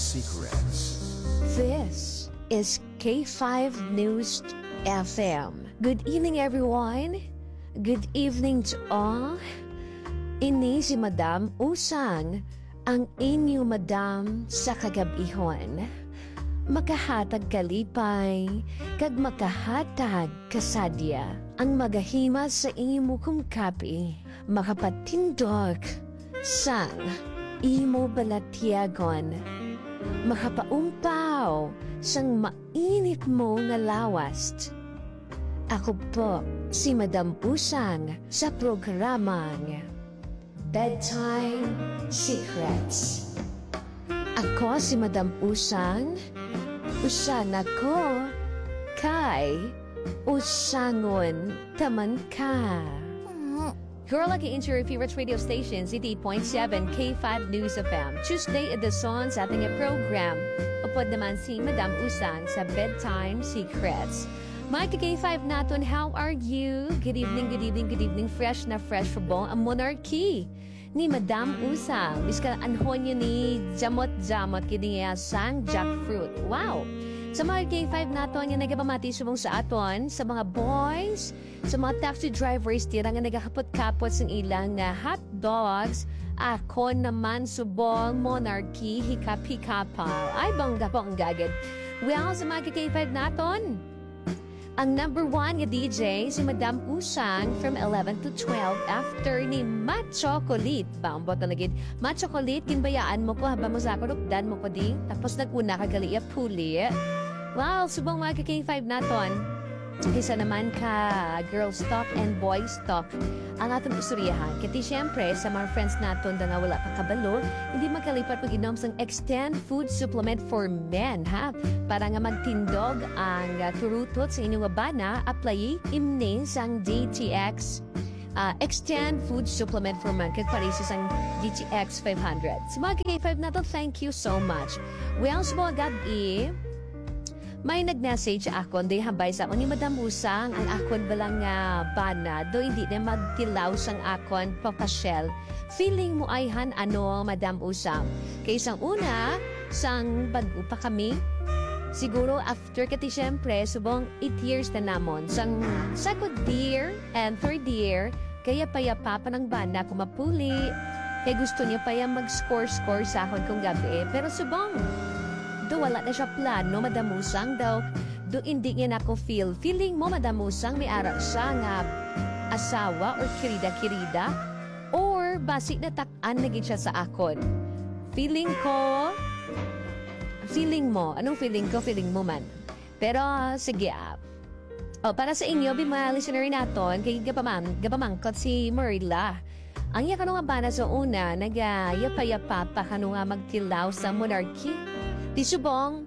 Secrets. This is K5 News FM. Good evening, everyone. Good evening to all. Ini si Madam Usang, ang inyo Madam sa kagabihon. Makahatag kalipay, kag makahatag kasadya. Ang magahima sa imo kong kapi, makapatindog sang imo balatyagon. Makapaumpaw sang mainit mo nga lawast. Ako po si Madam Usang sa programang Bedtime Secrets. Ako si Madam Usang. Usan ako kay Usangon taman ka. You're lucky into your favorite radio station, 88.7 K5 News FM. Tuesday edition sa ating program. Upod naman si Madam Usang sa Bedtime Secrets. Mike K5 naton, how are you? Good evening, good evening, good evening. Fresh na fresh for bong ang monarchy ni Madam Usang. Biska anhon niya ni jamot-jamot kini sang jackfruit. Wow! Sa mga K5 naton yung nagapamati subong sa aton, sa mga boys, sa mga taxi drivers, tira nga nagakapot-kapot sa ilang na hot dogs, ako naman subong monarchy, hikap-hikapal. Ay, bangga po ang gagad. Well, sa mga K5 naton, ang number 1 nga DJ, si Madam Usang from 11 to 12 after ni Machocolate. Bambot na naging Machocolate, kinbayaan mo ko habang mo sa kurupdan mo ko di. Tapos naguna kagali puli. Wow, subong mga K5 naton. Isa naman ka girls talk and boys talk ang atong istoryahan. Kati siyempre sa mga friends naton da nga wala ka kabalo, hindi magkalipat pag-inom sang Extend Food Supplement for Men, ha? Para nga magtindog ang turutot sa inyong bana, apply imne sang DTX Extend Food Supplement for Men kag paresis ang DTX 500. Sa mga K5 naton, thank you so much. Well, sa mga gabi, may nag-message akon, day habay sa akon ni Madam Usang, ang akon balang bana, do hindi na magtilaw sang akon papasyel. Feeling mo ayhan ano, Madam Usang? Kaysang una, sang bago pa kami, siguro after kati syempre, subong 8 years na namon. Sang second year and third year, kaya payapa pa ng bana kumapuli, kaya gusto niya pa yung mag-score sa akon kung gabi. Pero subong, do wala na siya plano, Madam Usang daw. Do hindi niya na ako feel. Feeling mo, Madam Usang, may ara siya nga asawa or kirida-kirida? Or basi na tak-an naging siya sa akon? Feeling ko, feeling mo. Anong feeling ko? Feeling mo man. Pero, sige para sa inyo, mga listener naton, kay gapamangkot si Marilla. Ang iya kanong bana sa una, nagayapa-yapa pa kanong magtilaw sa monarchy. Di subong,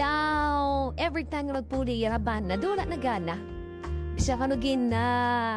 daw, every time nga magpuli yung bana, doon na gana. Bisa ka nugin na,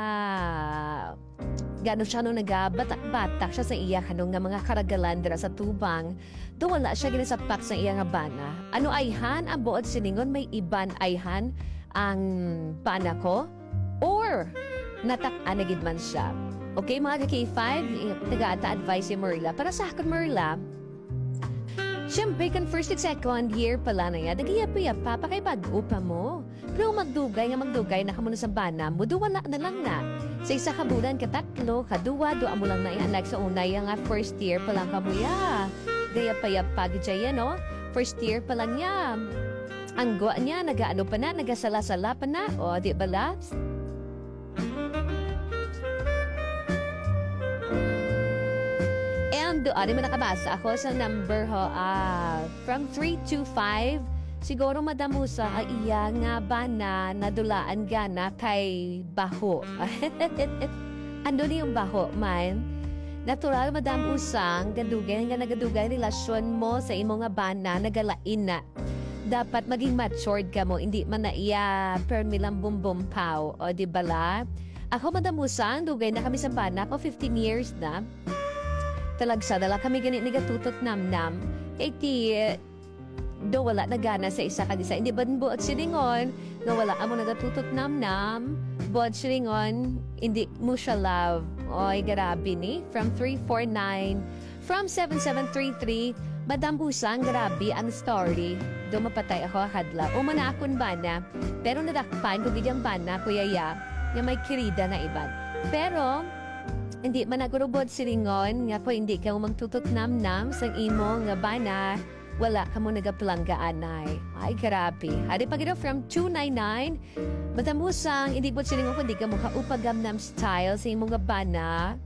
gano'n siya nung nagabatak-batak siya sa iya kanong nga mga karagalan dira sa tubang, doon wala siya ginasapak sa iya nga bana. Ano ayhan, ang buod siningon, may iban ayhan ang bana ko? Or, natak-an na gidman siya. Okay, mga K5, taga-advise si Marilla. Para sa akin, Marilla, siyempre, kan first and second year pala na yan, nagiyapa-yapa pa kay bago pa mo. Pero magdugay na ka muna sa bana mo, duwa na lang na. Sa isa ka bulan, katatlo, kaduwa, duwa mo lang na yan. Like sa unay, nga first year pa lang ka mo ya. Gayapa-yapa, gaya no? First year pa lang ya. Ang guwa niya, nagaano pa na, nagasala-sala pa na. O, di ba laps? Doon mo nakabasa ako sa number from 3 to 5. Siguro Madam Usang iya nga ba na nadulaan gana kay baho. Ano ni yung baho man? Natural Madam Usang, gadugay nga nagadugay relasyon mo sa imo nga bana nagalain na. Dapat maging matured ka mo, hindi man na iya permilang bumbumpaw. O di bala? Ako Madam Usang, dugay na kami sa bana ko 15 years na. Talagsa dala kami ganit nagatutot namnam. Do wala na gana sa isa kanisa. Hindi ba buot siningon nga wala amo nagatutot namnam. Buot siningon hindi mo siya love. Oy, grabe ni. From 349, from 7733, Madam Busang, grabe ang story. Dumapatay ako hadla. Umana akon bana, pero nadakpan ko gidyang bana, kuya ya, nga may kirida na iban. Pero, hindi man nagurubod silingon, nga po hindi ka magtutot nam-nam sa imo nga bana, wala ka mo nagapalanggaan ay grabe. Hari pag from 299, matamusang, hindi po silingon kundi ka mo kaupagam-nam style sa imo nga bana,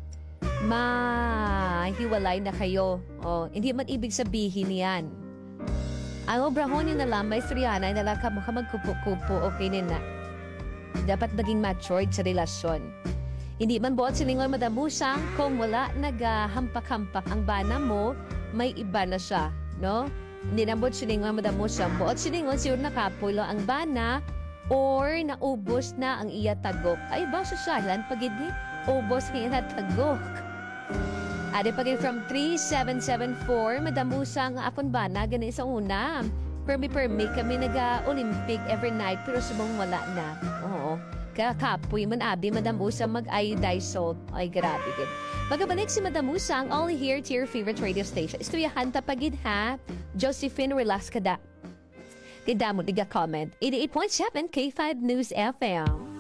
hiwalay na kayo. Hindi man ibig sabihin yan. Ang obrahon nyo na lang, may Sriana, na lang ka mo magkupo-kupo, okay na. Dapat maging matured sa relasyon. Hindi man buot silingon madamusang, kung wala naghampak-hampak ang bana mo, may iba na siya, no? Hindi na buot silingon madamusang, buot silingon siya nakapulo ang bana, or naubos na ang iya tagok. Ay ba, susyalan, pagindi, ubos ng iya tagok. Ade pagin from 3774, madamusang akon bana, ganun sa una. Permi kami nag-Olympic every night, pero subong wala na. Oo. Kakapoy man abi, Madam Usang mag-iodized salt. Ay, grabe gid. Magabalik si Madam Usang, only here to your favorite radio station. Istoryahan tapagid ha. Josephine, relax ka da. Kaya mo, diga comment. 88.7 K5 News FM.